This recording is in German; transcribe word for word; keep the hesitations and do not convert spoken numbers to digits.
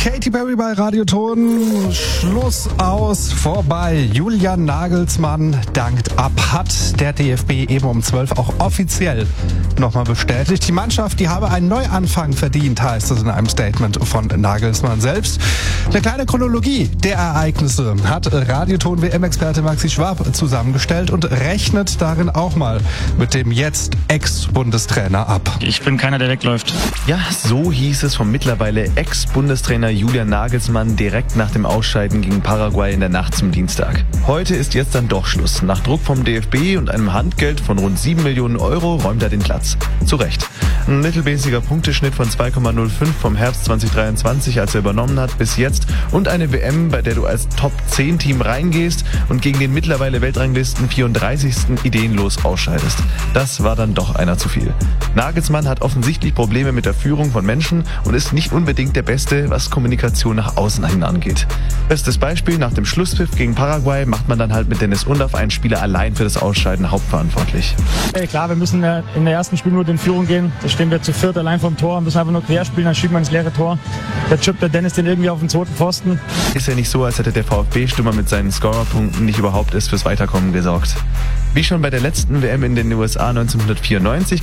Katy Perry bei Radioton. Schluss aus, vorbei. Julian Nagelsmann dankt ab. Hat der D F B eben um zwölf auch offiziell nochmal bestätigt. Die Mannschaft, die habe einen Neuanfang verdient, heißt es in einem Statement von Nagelsmann selbst. Eine kleine Chronologie der Ereignisse hat Radioton-W M-Experte Maxi Schwab zusammengestellt und rechnet darin auch mal mit dem jetzt Ex-Bundestrainer ab. Ich bin keiner, der wegläuft. Ja, so hieß es vom mittlerweile Ex-Bundestrainer Julian Nagelsmann direkt nach dem Ausscheiden gegen Paraguay in der Nacht zum Dienstag. Heute ist jetzt dann doch Schluss. Nach Druck vom D F B und einem Handgeld von rund sieben Millionen Euro räumt er den Platz. Zu Recht. Ein mittelmäßiger Punkteschnitt von zwei Komma null fünf vom Herbst zwanzig dreiundzwanzig, als er übernommen hat, bis jetzt. Und eine W M, bei der du als Top zehn Team reingehst und gegen den mittlerweile Weltranglisten vierunddreißigsten ideenlos ausscheidest. Das war dann doch einer zu viel. Nagelsmann hat offensichtlich Probleme mit der Führung von Menschen und ist nicht unbedingt der Beste, was Kommunikation nach außen hin angeht. Bestes Beispiel, nach dem Schlusspfiff gegen Paraguay macht man dann halt mit Dennis Undaff einen Spieler allein für das Ausscheiden hauptverantwortlich. Hey, klar, wir müssen in der ersten Spielminute in Führung gehen. Da stehen wir zu viert allein vom Tor, müssen einfach nur quer spielen, dann schiebt man ins leere Tor. Da chippt der Dennis den irgendwie auf den zweiten Pfosten. Ist ja nicht so, als hätte der VfB-Stürmer mit seinen Scorerpunkten nicht überhaupt erst fürs Weiterkommen gesorgt. Wie schon bei der letzten W M in den U S A neunzehnhundertvierundneunzig